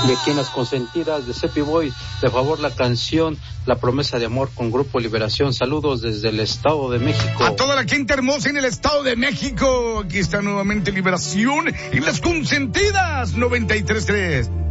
de aquí en Las Consentidas de Cepi Boy, de favor la canción La Promesa de Amor con Grupo Liberación. Saludos desde el Estado de México. A toda la gente hermosa en el Estado de México, aquí está nuevamente Liberación y Las Consentidas 93.3.